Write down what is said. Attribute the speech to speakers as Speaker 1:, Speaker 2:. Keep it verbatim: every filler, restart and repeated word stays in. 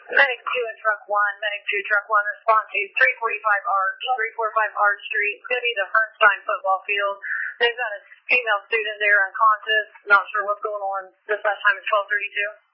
Speaker 1: Medic two and truck one, medic two, truck one, response to three forty-five Arch, three forty-five Arch Street, could be the Bernstein football field. They've got a female student there unconscious, not sure what's going on. This last time is twelve thirty-two.